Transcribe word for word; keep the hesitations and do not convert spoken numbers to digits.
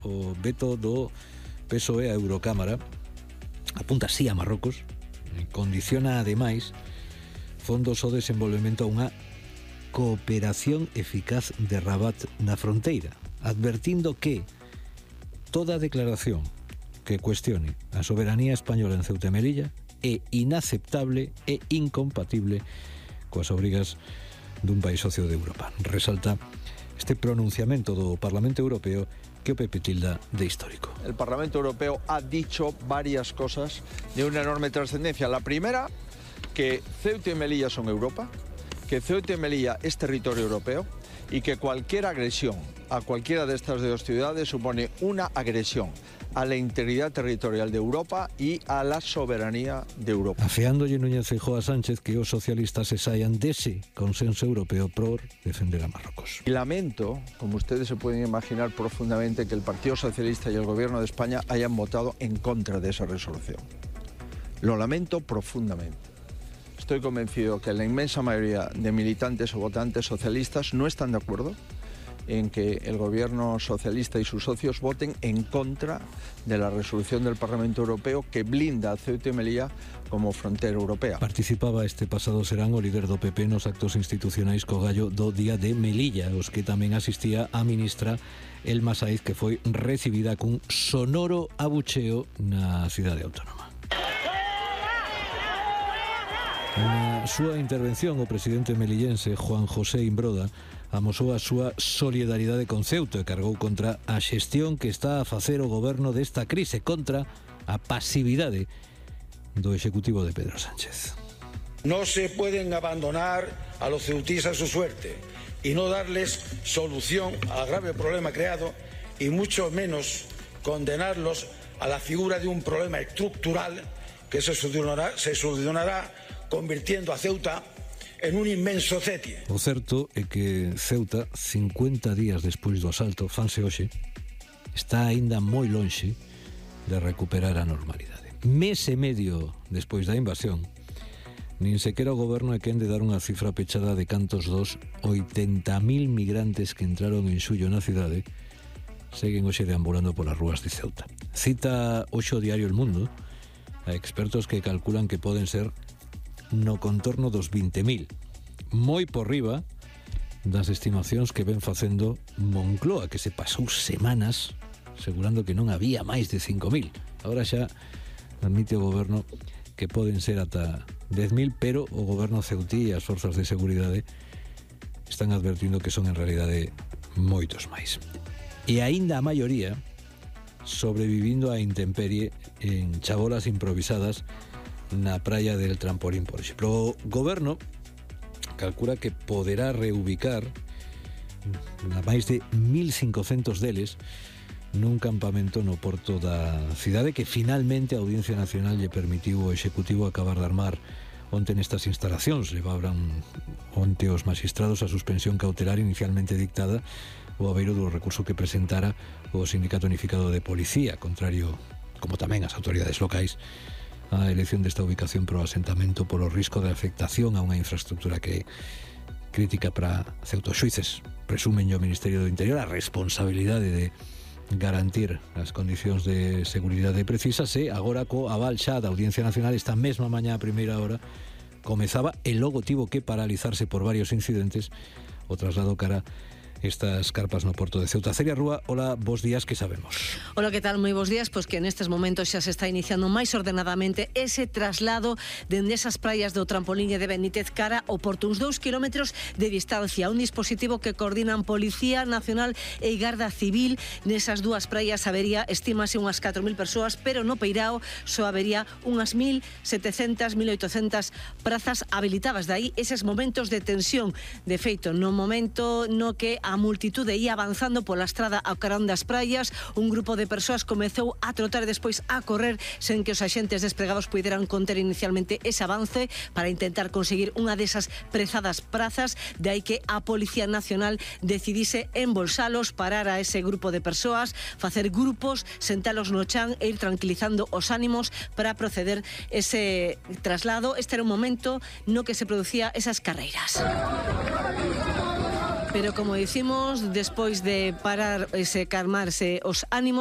o veto do P S O E a Eurocámara apunta así a Marrocos, condiciona ademais fondos ao desenvolvemento a unha cooperación eficaz de Rabat na fronteira, advertindo que toda declaración que cuestione a soberanía española en Ceuta e Melilla é inaceptable e incompatible coas obrigas dun país socio de Europa. Resalta este pronunciamento do Parlamento Europeo que o P P tilda de histórico. El Parlamento Europeo ha dicho varias cosas de una enorme trascendencia. La primera, que Ceuta y Melilla son Europa, que Ceuta y Melilla es territorio europeo y que cualquier agresión a cualquiera de estas dos ciudades supone una agresión a la integridad territorial de Europa y a la soberanía de Europa. Afeándolle Núñez Feijóo a Sánchez que os socialistas se saian dese consenso europeo por defender a Marruecos. Y lamento, como ustedes se pueden imaginar profundamente, que el Partido Socialista y el Gobierno de España hayan votado en contra de esa resolución. Lo lamento profundamente. Estoy convencido que la inmensa mayoría de militantes o votantes socialistas no están de acuerdo en que el gobierno socialista y sus socios voten en contra de la resolución del Parlamento Europeo que blinda a Ceuta y Melilla como frontera europea. Participaba este pasado serán o líder do P P nos actos institucionais co gallo do Día de Melilla, os que tamén asistía a ministra Elma Saiz, que foi recibida cun sonoro abucheo na cidade autónoma. Na súa intervención, o presidente melillense Juan José Imbroda amosou a súa solidariedade con Ceuta e cargou contra a xestión que está a facer o goberno desta crise, contra a pasividade do executivo de Pedro Sánchez. No se pueden abandonar a los ceutíes a su suerte y no darles solución al grave problema creado y mucho menos condenarlos a la figura de un problema estructural que se solucionará, se solucionará convirtiendo a Ceuta en un inmenso cetie. O certo é que Ceuta, cincuenta días despois do asalto, fanse hoxe, está aínda moi lonxe de recuperar a normalidade. Mes e medio despois da invasión, nin sequera o goberno é quen de dar unha cifra pechada de cantos dos oitenta mil migrantes que entraron en xullo na cidade seguen hoxe deambulando polas rúas de Ceuta. Cita hoxe o diario El Mundo a expertos que calculan que poden ser no contorno dos vinte mil, moi por riba das estimacións que ven facendo Moncloa, que se pasou semanas asegurando que non había máis de cinco mil. Agora xa admite o goberno que poden ser ata dez mil, pero o goberno ceutí e as forzas de seguridade están advertindo que son en realidade moitos máis. E aínda a maioría sobrevivindo á intemperie en chabolas improvisadas na praia del Trampolín, por exemplo. O goberno calcula que poderá reubicar a máis de mil cincocentos deles nun campamento no porto da cidade que finalmente a Audiencia Nacional lle permitiu ao Executivo acabar de armar onte nestas instalacións. Levaban onte os magistrados a suspensión cautelar inicialmente dictada o abeiro do recurso que presentara o Sindicato Unificado de Policía, contrario, como tamén as autoridades locais, a elección desta ubicación pro asentamento polo risco de afectación a unha infraestructura que é crítica para Ceuta. Os xuíces presumen ao Ministerio do Interior a responsabilidade de garantir as condicións de seguridade precisas e agora co aval xa da Audiencia Nacional esta mesma mañá a primeira hora comezaba e logo tivo que paralizarse por varios incidentes o traslado cara estas carpas no porto de Ceuta. Celia Rúa, hola, bos días, que sabemos? Hola, que tal? Moi bos días, pois que nestes momentos xa se está iniciando máis ordenadamente ese traslado dende esas praias do Trampolín e de Benítez cara ao porto, uns dous kilómetros de distancia, un dispositivo que coordinan Policía Nacional e Garda Civil. Nesas dúas praias habería, estímase, unhas catro mil persoas, pero no Peirao só habería unhas mil setecentas, mil oitocentas prazas habilitadas. Daí eses momentos de tensión. De feito, no momento no que a multitude ia avanzando pola estrada ao carón das praias, un grupo de persoas comezou a trotar e despois a correr sen que os axentes despregados puderan conter inicialmente ese avance para intentar conseguir unha desas prezadas prazas. De aí que a Policía Nacional decidise embolsalos, parar a ese grupo de persoas, facer grupos, sentalos no chan e ir tranquilizando os ánimos para proceder ese traslado. Este era un momento no que se producía esas carreiras. Pero como dicimos, despois de parar, ese calmarse os ánimos,